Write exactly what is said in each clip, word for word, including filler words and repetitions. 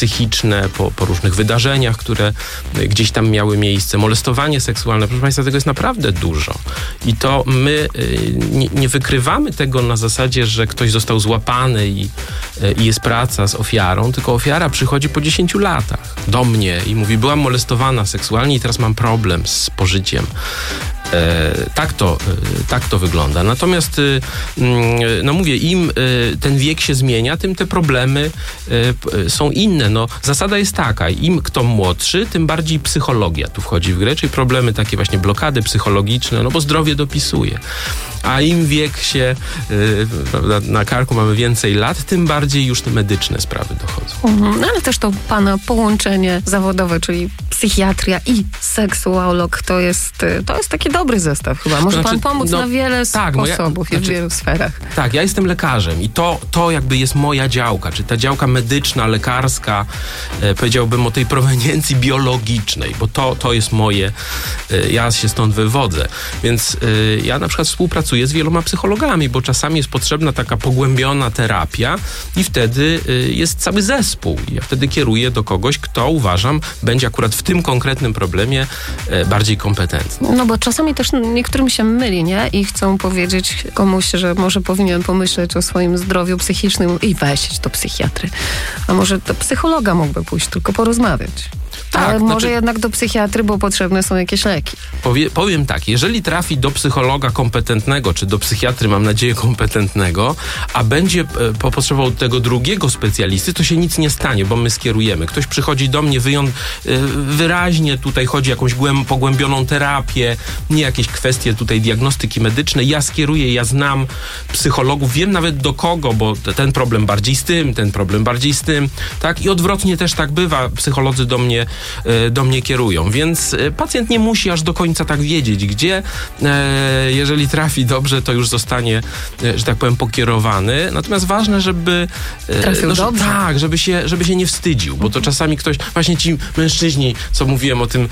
psychiczne, po, po różnych wydarzeniach, które gdzieś tam miały miejsce. Molestowanie seksualne, proszę Państwa, tego jest naprawdę dużo. I to my nie, nie wykrywamy tego na zasadzie, że ktoś został złapany i, i jest praca z ofiarą, tylko ofiara przychodzi po dziesięciu latach do mnie i mówi, byłam molestowana seksualnie i teraz mam problem z pożyciem. E, tak, to, e, tak to wygląda. Natomiast, e, no mówię, im e, ten wiek się zmienia, tym te problemy e, są inne. No, zasada jest taka, im kto młodszy, tym bardziej psychologia tu wchodzi w grę, czyli problemy takie właśnie blokady psychologiczne, no bo zdrowie dopisuje. A im wiek się, e, prawda, na karku mamy więcej lat, tym bardziej już te medyczne sprawy dochodzą. Mhm, ale też to pana połączenie zawodowe, czyli psychiatria i seksuolog, to jest, to jest taki dobry zestaw chyba. Może to znaczy, pan pomóc no, na wiele tak, sposobów ja, i w znaczy, wielu sferach. Tak, ja jestem lekarzem i to, to jakby jest moja działka, czy ta działka medyczna, lekarska, e, powiedziałbym o tej proweniencji biologicznej, bo to, to jest moje, e, ja się stąd wywodzę. Więc e, ja na przykład współpracuję z wieloma psychologami, bo czasami jest potrzebna taka pogłębiona terapia i wtedy e, jest cały zespół. Ja wtedy kieruję do kogoś, kto uważam będzie akurat w tym konkretnym problemie e, bardziej kompetentny. No bo czasami też niektórym się myli, nie? I chcą powiedzieć komuś, że może powinien pomyśleć o swoim zdrowiu psychicznym i wejść do psychiatry. A może do psychologa mógłby pójść, tylko porozmawiać. Tak, ale może znaczy, jednak do psychiatry, bo potrzebne są jakieś leki. Powie, powiem tak, jeżeli trafi do psychologa kompetentnego, czy do psychiatry, mam nadzieję, kompetentnego, a będzie e, potrzebował tego drugiego specjalisty, to się nic nie stanie, bo my skierujemy. Ktoś przychodzi do mnie wyją, e, wyraźnie, tutaj chodzi o jakąś głęb, pogłębioną terapię, nie jakieś kwestie tutaj diagnostyki medycznej. Ja skieruję, ja znam psychologów, wiem nawet do kogo, bo ten problem bardziej z tym, ten problem bardziej z tym, tak? I odwrotnie też tak bywa. Psycholodzy do mnie do mnie kierują, więc pacjent nie musi aż do końca tak wiedzieć, gdzie. Jeżeli trafi dobrze, to już zostanie, że tak powiem, pokierowany. Natomiast ważne, żeby trafił no, że, dobrze. Tak, żeby się, żeby się nie wstydził, bo to czasami ktoś, właśnie ci mężczyźni, co mówiłem o tym,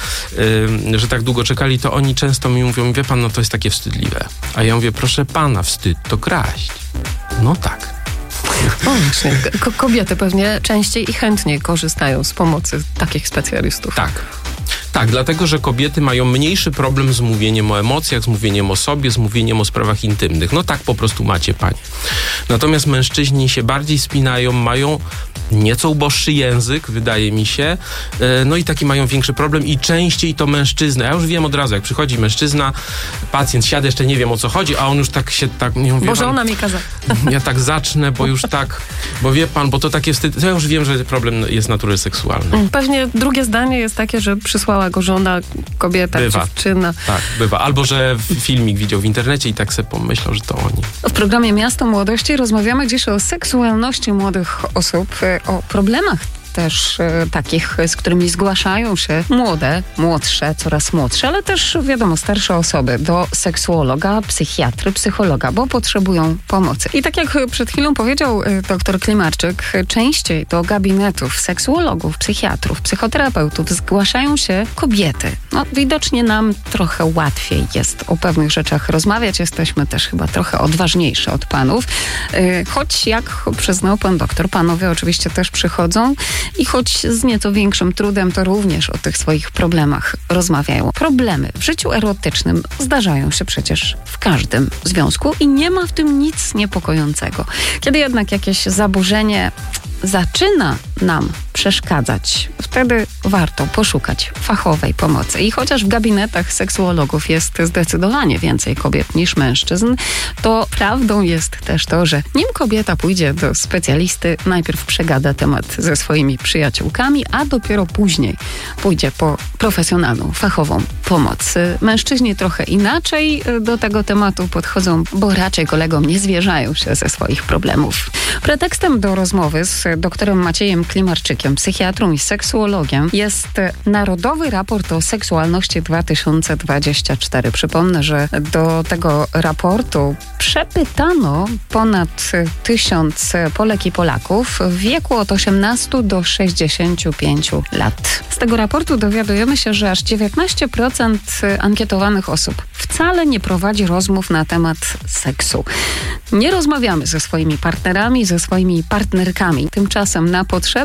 że tak długo czekali, to oni często mi mówią, wie pan, no to jest takie wstydliwe. A ja mówię, proszę pana, wstyd to kraść. No tak. O, Ko- kobiety pewnie częściej i chętniej korzystają z pomocy takich specjalistów. Tak. Tak, dlatego, że kobiety mają mniejszy problem z mówieniem o emocjach, z mówieniem o sobie, z mówieniem o sprawach intymnych. No tak po prostu macie, panie. Natomiast mężczyźni się bardziej spinają, mają nieco uboższy język, wydaje mi się, no i taki mają większy problem i częściej to mężczyzna. Ja już wiem od razu, jak przychodzi mężczyzna, pacjent siada, jeszcze nie wiem o co chodzi, a on już tak się tak... Nie mówię, Boże, ona mi kazała. Ja tak zacznę, bo już tak, bo wie pan, bo to takie wstyd... Ja już wiem, że problem jest natury seksualnej. Pewnie drugie zdanie jest takie, że przysłała go żona, kobieta, bywa. dziewczyna. Tak, bywa. Albo, że filmik widział w internecie i tak sobie pomyślał, że to oni. W programie Miasto Młodości rozmawiamy dziś o seksualności młodych osób, o problemach też e, takich, z którymi zgłaszają się młode, młodsze, coraz młodsze, ale też, wiadomo, starsze osoby do seksuologa, psychiatry, psychologa, bo potrzebują pomocy. I tak jak przed chwilą powiedział e, dr Klimarczyk, częściej do gabinetów seksuologów, psychiatrów, psychoterapeutów zgłaszają się kobiety. No, widocznie nam trochę łatwiej jest o pewnych rzeczach rozmawiać. Jesteśmy też chyba trochę odważniejsze od panów. E, choć, jak przyznał pan doktor, panowie oczywiście też przychodzą i choć z nieco większym trudem, to również o tych swoich problemach rozmawiają. Problemy w życiu erotycznym zdarzają się przecież w każdym związku i nie ma w tym nic niepokojącego. Kiedy jednak jakieś zaburzenie zaczyna nam przeszkadzać, wtedy warto poszukać fachowej pomocy. I chociaż w gabinetach seksuologów jest zdecydowanie więcej kobiet niż mężczyzn, to prawdą jest też to, że nim kobieta pójdzie do specjalisty, najpierw przegada temat ze swoimi przyjaciółkami, a dopiero później pójdzie po profesjonalną, fachową pomoc. Mężczyźni trochę inaczej do tego tematu podchodzą, bo raczej kolegom nie zwierzają się ze swoich problemów. Pretekstem do rozmowy z doktorem Maciejem Klimarczykiem, psychiatrą i seksuologiem, jest Narodowy Raport o Seksualności dwa tysiące dwudziesty czwarty. Przypomnę, że do tego raportu przepytano ponad tysiąc Polek i Polaków w wieku od osiemnastu do sześćdziesięciu pięciu lat. Z tego raportu dowiadujemy się, że aż dziewiętnaście procent ankietowanych osób wcale nie prowadzi rozmów na temat seksu. Nie rozmawiamy ze swoimi partnerami, ze swoimi partnerkami. Tymczasem na potrzebę komunikacji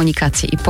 komunikacji i